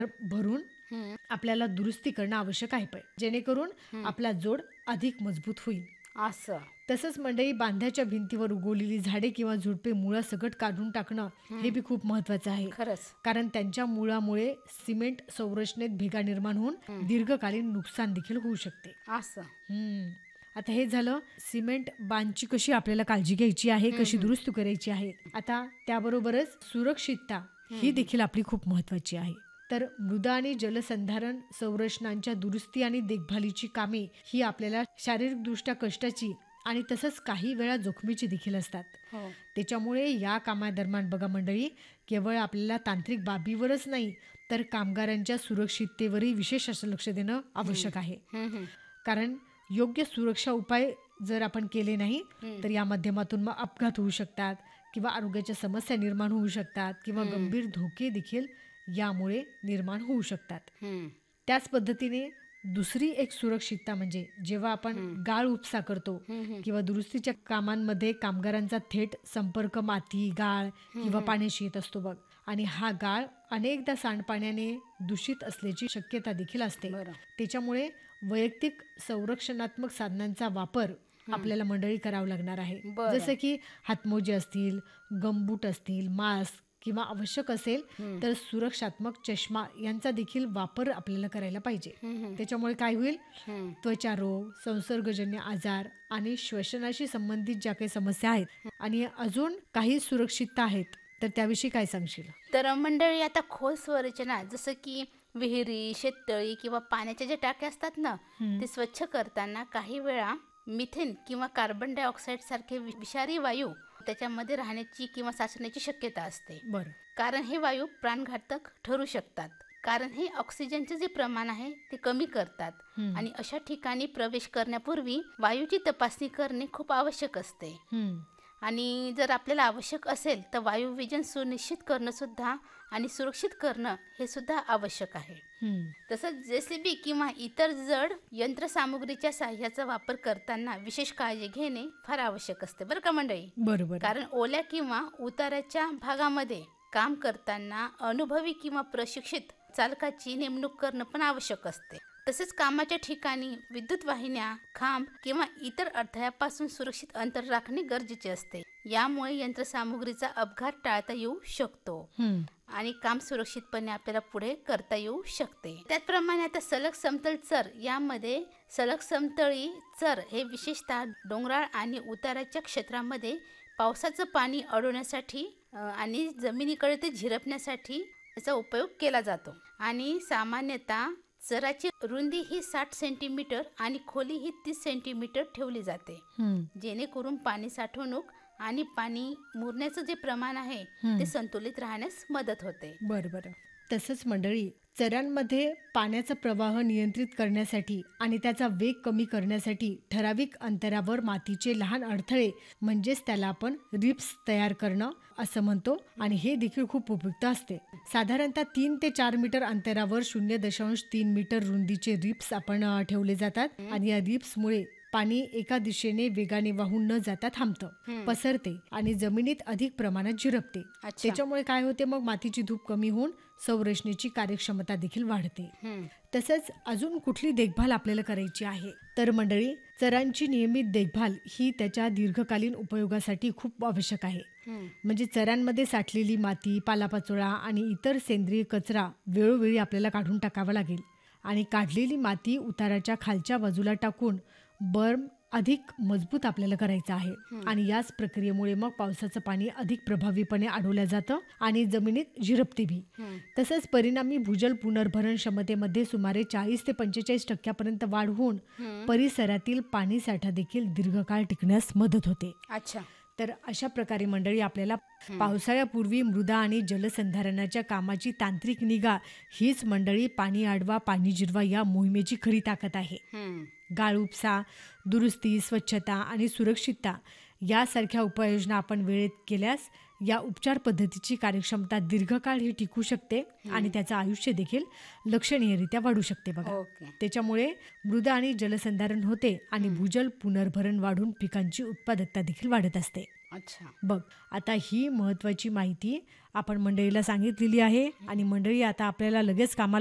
भरून हं. आपल्याला दुरुस्ती करणं आवश्यक आहे, जेणेकरून हं. आपला जोड अधिक मजबूत होईल. असं. तसंच मंडळी, बांध्याच्या भिंतीवर उगवलेली झाडे किंवा झुडपे मुळासकट काढून टाकणं हे बी खूप महत्वाचं आहे. खरंच. कारण त्यांच्या मुळामुळे सिमेंट संरचनेत भेगा निर्माण होऊन दीर्घकालीन नुकसान देखील होऊ शकते. असं. आता हे झालं सिमेंट बांधची कशी आपल्याला काळजी घ्यायची आहे, कशी दुरुस्ती करायची आहे. आता त्याबरोबरच सुरक्षितता ही देखील आपली खूप महत्वाची आहे. तर मृदा आणि जलसंधारण संरचनांच्या दुरुस्ती आणि देखभालीची कामे ही आपल्याला शारीरिकदृष्ट्या कष्टाची आणि तसंच काही वेळा जोखमीची देखील असतात. हो. त्याच्यामुळे या कामादरम्यान बघा मंडळी, केवळ आपल्याला तांत्रिक बाबीवरच नाही तर कामगारांच्या सुरक्षिततेवरही विशेष असं लक्ष देणं आवश्यक आहे. कारण योग्य सुरक्षा उपाय जर आपण केले नाही तर या माध्यमातून मग अपघात होऊ शकतात किंवा आरोग्याच्या समस्या निर्माण होऊ शकतात किंवा गंभीर धोके देखील यामुळे निर्माण होऊ शकतात. त्याच पद्धतीने दुसरी एक सुरक्षितता म्हणजे जेव्हा आपण गाळ उपसा करतो किंवा दुरुस्तीच्या कामांमध्ये कामगारांचा थेट संपर्क माती, गाळ किंवा पाण्याशी येत असतो बघ, आणि हा गाळ अनेकदा सांडपाण्याने दूषित असल्याची शक्यता देखील असते. त्याच्यामुळे वैयक्तिक संरक्षणात्मक साधनांचा वापर आपल्याला मंडळी करावा लागणार आहे. जसं की हातमोजे असतील, गमबूट असतील, मास्क किंवा आवश्यक असेल तर सुरक्षात्मक चष्मा यांचा देखील वापर आपल्याला करायला पाहिजे. त्याच्यामुळे काय होईल, त्वचा रोग, संसर्गजन्य आजार आणि श्वसनाशी संबंधित ज्या काही समस्या आहेत आणि अजून काही सुरक्षितता आहेत तर त्याविषयी काय सांगशील? तर मंडळी, आता खोल संरचना जसं की विहिरी, शेततळी किंवा पाण्याच्या ज्या टाक्या असतात ना, ते स्वच्छ करताना काही वेळा मिथेन किंवा कार्बन डायऑक्साईड सारखे विषारी वायू त्याच्यामध्ये राहण्याची किंवा साचण्याची शक्यता असते. कारण हे वायू प्राणघातक ठरू शकतात. कारण हे ऑक्सिजनचे जे प्रमाण आहे ते कमी करतात आणि अशा ठिकाणी प्रवेश करण्यापूर्वी वायूची तपासणी करणे खूप आवश्यक असते. आणि जर आपल्याला आवश्यक असेल तर वायुविजन सुनिश्चित करणं सुद्धा आणि सुरक्षित करणं हे सुद्धा आवश्यक आहे. तसंच JCB किंवा इतर जड यंत्रसामुग्रीच्या साह्याचा वापर करताना विशेष काळजी घेणे फार आवश्यक असते बरं का मंडळी. बरोबर. कारण ओल्या किंवा उताराच्या भागामध्ये काम करताना अनुभवी किंवा प्रशिक्षित चालकाची नेमणूक करणं पण आवश्यक असते. तसेच कामाच्या ठिकाणी विद्युत वाहिन्या, खांब किंवा इतर अडथळ्यापासून सुरक्षित अंतर राखणे गरजेचे असते. यामुळे यंत्रसामुग्रीचा अपघात टाळता येऊ शकतो आणि काम सुरक्षितपणे आपल्याला पुढे करता येऊ शकते. त्याचप्रमाणे आता सलग समतल चर, यामध्ये सलग समतळी चर हे विशेषतः डोंगराळ आणि उताराच्या क्षेत्रामध्ये पावसाचं पाणी अडवण्यासाठी आणि जमिनीकडे ते झिरपण्यासाठी याचा उपयोग केला जातो. आणि सामान्यतः चराची रुंदी ही 60 सेंटीमीटर आणि खोली ही 30 सेंटीमीटर ठेवली जाते, जेणेकरून पाणी साठवणूक आणि पाणी मुरण्याचं जे प्रमाण आहे ते संतुलित राहण्यास मदत होते. बरोबर. तसंच मंडळी, चऱ्यांमध्ये पाण्याचा प्रवाह नियंत्रित करण्यासाठी आणि त्याचा वेग कमी करण्यासाठी ठराविक अंतरावर मातीचे लहान अडथळे म्हणजेच त्याला आपण रिप्स तयार करणं असं म्हणतो आणि हे देखील खूप उपयुक्त असते. साधारणतः 3 ते 4 मीटर अंतरावर 0.3 मीटर रुंदीचे रिप्स आपण ठेवले जातात आणि या रिप्समुळे पाणी एका दिशेने वेगाने वाहून न जाता थांबतं, पसरते आणि जमिनीत अधिक प्रमाणात झिरपते. त्याच्यामुळे काय होते, मग मातीची धूप कमी होऊन संरचनेची कार्यक्षमता देखील वाढते. तसंच अजून कुठली देखभाल आपल्याला करायची आहे तर मंडळी, चरांची नियमित देखभाल ही त्याच्या दीर्घकालीन उपयोगासाठी खूप आवश्यक आहे. म्हणजे चऱ्यांमध्ये साठलेली माती, पालापाचोळा आणि इतर सेंद्रिय कचरा वेळोवेळी आपल्याला काढून टाकावा लागेल आणि काढलेली माती उताराच्या खालच्या बाजूला टाकून बर्म अधिक मजबूत आपल्याला करायचं आहे. आणि याच प्रक्रियेमुळे मग पावसाचं पाणी अधिक प्रभावीपणे अडवलं जातं आणि जमिनीत झिरपते बी. तसंच परिणामी भूजल पुनर्भरण क्षमतेमध्ये सुमारे 40 ते 45% वाढ होऊन परिसरातील पाणी साठा देखील दीर्घकाळ टिकण्यास मदत होते. तर अशा प्रकारे मंडळी, आपल्याला पावसाळ्यापूर्वी मृदा आणि जलसंधारणाच्या कामाची तांत्रिक निगा हीच मंडळी पाणी अडवा पाणी जिरवा या मोहिमेची खरी ताकद आहे. गाळ उपसा, दुरुस्ती, स्वच्छता आणि सुरक्षितता यासारख्या उपाययोजना आपण वेळेत केल्यास या उपचार पद्धतीची कार्यक्षमता दीर्घकाळ ही टिकू शकते आणि त्याचं आयुष्य देखील लक्षणीयरित्या वाढू शकते बघा. त्याच्यामुळे मृदा आणि जलसंधारण होते आणि भूजल पुनर्भरण वाढून पिकांची उत्पादकता देखील वाढत असते. अच्छा. बघ, आता ही महत्त्वाची माहिती आपण मंडळीला सांगितलेली आहे आणि मंडळी आता आपल्याला लगेच कामाला